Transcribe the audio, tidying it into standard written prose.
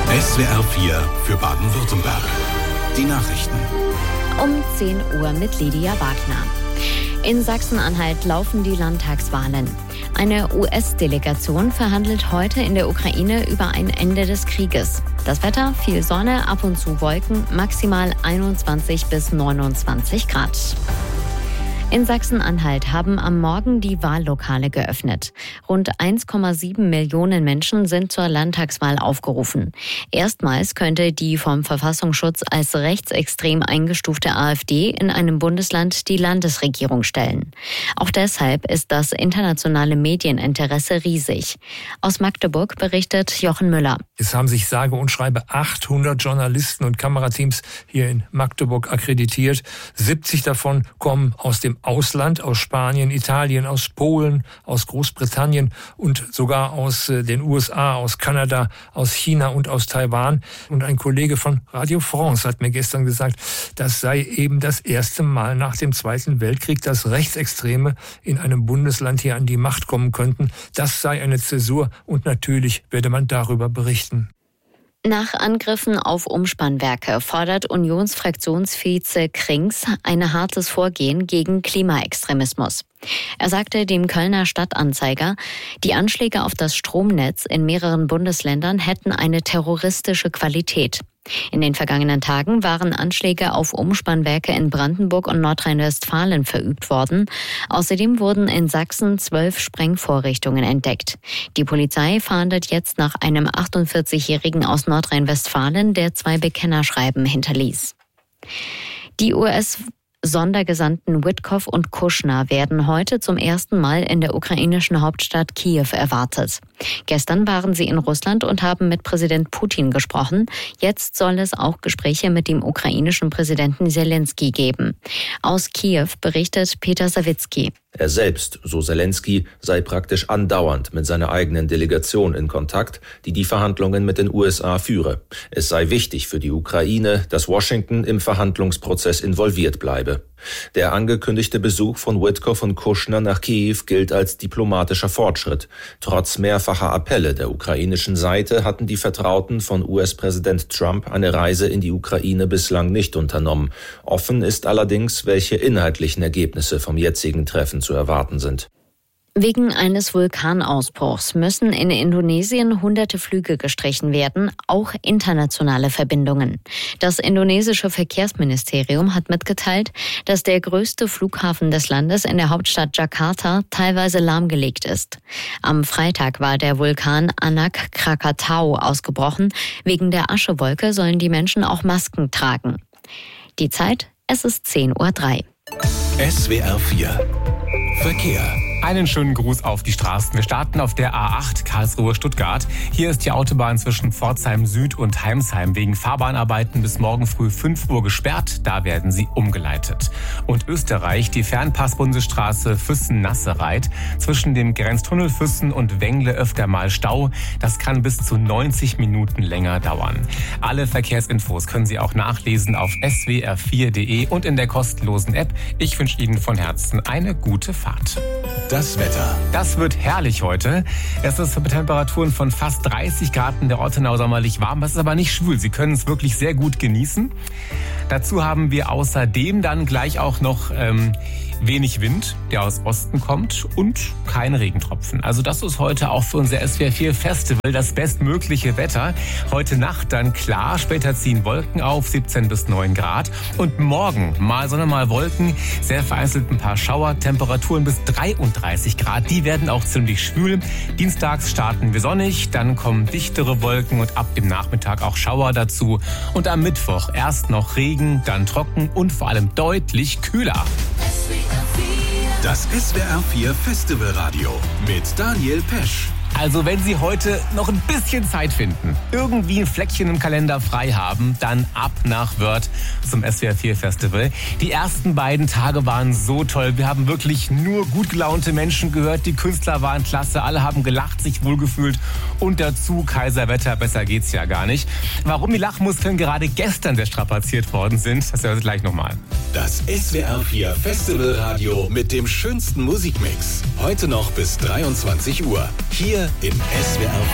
SWR 4 für Baden-Württemberg. Die Nachrichten. Um 10 Uhr mit Lydia Wagner. In Sachsen-Anhalt laufen die Landtagswahlen. Eine US-Delegation verhandelt heute in der Ukraine über ein Ende des Krieges. Das Wetter: viel Sonne, ab und zu Wolken, maximal 21 bis 29 Grad. In Sachsen-Anhalt haben am Morgen die Wahllokale geöffnet. Rund 1,7 Millionen Menschen sind zur Landtagswahl aufgerufen. Erstmals könnte die vom Verfassungsschutz als rechtsextrem eingestufte AfD in einem Bundesland die Landesregierung stellen. Auch deshalb ist das internationale Medieninteresse riesig. Aus Magdeburg berichtet Jochen Müller. Es haben sich sage und schreibe 800 Journalisten und Kamerateams hier in Magdeburg akkreditiert. 70 davon kommen aus dem Ausland, aus Spanien, Italien, aus Polen, aus Großbritannien und sogar aus den USA, aus Kanada, aus China und aus Taiwan. Und ein Kollege von Radio France hat mir gestern gesagt, das sei eben das erste Mal nach dem Zweiten Weltkrieg, dass Rechtsextreme in einem Bundesland hier an die Macht kommen könnten. Das sei eine Zäsur und natürlich werde man darüber berichten. Nach Angriffen auf Umspannwerke fordert Unionsfraktionsvize Krings ein hartes Vorgehen gegen Klimaextremismus. Er sagte dem Kölner Stadtanzeiger, die Anschläge auf das Stromnetz in mehreren Bundesländern hätten eine terroristische Qualität. In den vergangenen Tagen waren Anschläge auf Umspannwerke in Brandenburg und Nordrhein-Westfalen verübt worden. Außerdem wurden in Sachsen 12 Sprengvorrichtungen entdeckt. Die Polizei fahndet jetzt nach einem 48-Jährigen aus Nordrhein-Westfalen, der 2 Bekennerschreiben hinterließ. Die US-Sondergesandten Witkoff und Kushner werden heute zum ersten Mal in der ukrainischen Hauptstadt Kiew erwartet. Gestern waren sie in Russland und haben mit Präsident Putin gesprochen. Jetzt soll es auch Gespräche mit dem ukrainischen Präsidenten Selenskyj geben. Aus Kiew berichtet Peter Sawicki. Er selbst, so Selenskyj, sei praktisch andauernd mit seiner eigenen Delegation in Kontakt, die die Verhandlungen mit den USA führe. Es sei wichtig für die Ukraine, dass Washington im Verhandlungsprozess involviert bleibe. Der angekündigte Besuch von Witkoff und Kushner nach Kiew gilt als diplomatischer Fortschritt. Trotz mehrfacher Appelle der ukrainischen Seite hatten die Vertrauten von US-Präsident Trump eine Reise in die Ukraine bislang nicht unternommen. Offen ist allerdings, welche inhaltlichen Ergebnisse vom jetzigen Treffen zu erwarten sind. Wegen eines Vulkanausbruchs müssen in Indonesien hunderte Flüge gestrichen werden, auch internationale Verbindungen. Das indonesische Verkehrsministerium hat mitgeteilt, dass der größte Flughafen des Landes in der Hauptstadt Jakarta teilweise lahmgelegt ist. Am Freitag war der Vulkan Anak Krakatau ausgebrochen. Wegen der Aschewolke sollen die Menschen auch Masken tragen. Die Zeit: es ist 10:03 Uhr. SWR 4 Verkehr. Einen schönen Gruß auf die Straßen. Wir starten auf der A8 Karlsruhe-Stuttgart. Hier ist die Autobahn zwischen Pforzheim Süd und Heimsheim wegen Fahrbahnarbeiten bis morgen früh 5 Uhr gesperrt. Da werden sie umgeleitet. Und Österreich, die Fernpass-Bundesstraße Füssen-Nassereit. Zwischen dem Grenztunnel Füssen und Wengle öfter mal Stau. Das kann bis zu 90 Minuten länger dauern. Alle Verkehrsinfos können Sie auch nachlesen auf swr4.de und in der kostenlosen App. Ich wünsche Ihnen von Herzen eine gute Fahrt. Das Wetter. Das wird herrlich heute. Es ist mit Temperaturen von fast 30 Grad in der Ortenau sommerlich warm. Das ist aber nicht schwül. Sie können es wirklich sehr gut genießen. Dazu haben wir außerdem dann gleich auch noch wenig Wind, der aus Osten kommt, und keine Regentropfen. Also das ist heute auch für unser SWR 4 Festival das bestmögliche Wetter. Heute Nacht dann klar, später ziehen Wolken auf, 17 bis 9 Grad. Und morgen mal Sonne, mal Wolken, sehr vereinzelt ein paar Schauer, Temperaturen bis 33 Grad. Die werden auch ziemlich schwül. Dienstags starten wir sonnig, dann kommen dichtere Wolken und ab dem Nachmittag auch Schauer dazu. Und am Mittwoch erst noch Regen, dann trocken und vor allem deutlich kühler. Das SWR 4 Festivalradio mit Daniel Pesch. Also wenn Sie heute noch ein bisschen Zeit finden, irgendwie ein Fleckchen im Kalender frei haben, dann ab nach Wörth zum SWR 4 Festival. Die ersten beiden Tage waren so toll. Wir haben wirklich nur gut gelaunte Menschen gehört. Die Künstler waren klasse. Alle haben gelacht, sich wohlgefühlt. Und dazu Kaiserwetter. Besser geht's ja gar nicht. Warum die Lachmuskeln gerade gestern strapaziert worden sind, das hören Sie gleich nochmal. Das SWR 4 Festivalradio mit dem schönsten Musikmix. Heute noch bis 23 Uhr. Hier im SWR